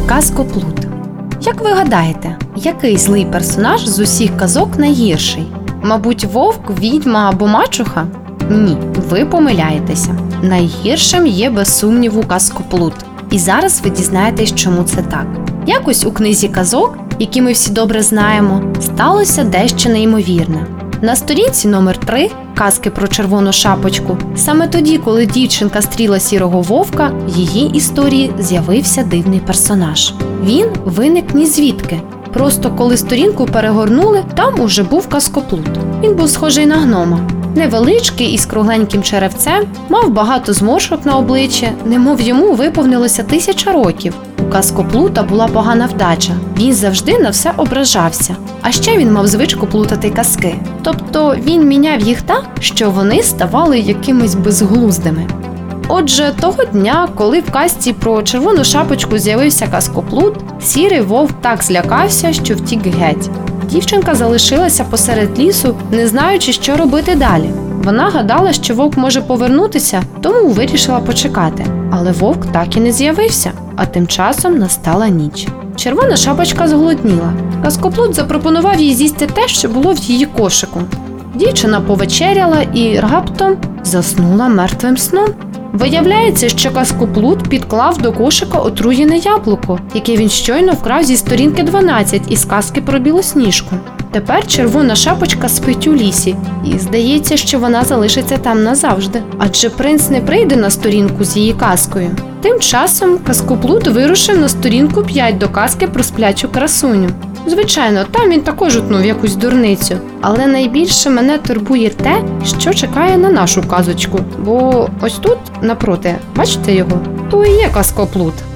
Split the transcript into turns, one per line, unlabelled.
Казкоплут. Як ви гадаєте, який злий персонаж з усіх казок найгірший? Мабуть, вовк, відьма або мачуха? Ні, ви помиляєтеся. Найгіршим є без сумніву Казкоплут. І зараз ви дізнаєтесь, чому це так. Якось у книзі казок, які ми всі добре знаємо, сталося дещо неймовірне. На сторінці номер 3 казки про червону шапочку, саме тоді, коли дівчинка стріла сірого вовка, в її історії з'явився дивний персонаж. Він виник ні звідки. Просто коли сторінку перегорнули, там уже був Казкоплут. Він був схожий на гнома. Невеличкий із кругленьким черевцем, мав багато зморшок на обличчі, немов йому виповнилося 1000 років. У Казкоплута була погана вдача, він завжди на все ображався. А ще він мав звичку плутати казки. Тобто він міняв їх так, що вони ставали якимись безглуздими. Отже, того дня, коли в казці про червону шапочку з'явився Казкоплут, сірий вовк так злякався, що втік геть. Дівчинка залишилася посеред лісу, не знаючи, що робити далі. Вона гадала, що вовк може повернутися, тому вирішила почекати. Але вовк так і не з'явився, а тим часом настала ніч. Червона шапочка зголодніла. Казкоплут запропонував їй з'їсти те, що було в її кошику. Дівчина повечеряла і раптом заснула мертвим сном. Виявляється, що Казкоплут підклав до кошика отруєне яблуко, яке він щойно вкрав зі сторінки 12 із казки про Білосніжку. Тепер червона шапочка спить у лісі, і здається, що вона залишиться там назавжди. Адже принц не прийде на сторінку з її казкою. Тим часом Казкоплут вирушив на сторінку 5 до казки про сплячу красуню. Звичайно, там він також утнув якусь дурницю. Але найбільше мене турбує те, що чекає на нашу казочку. Бо ось тут, напроти, бачите його? То і є Казкоплут.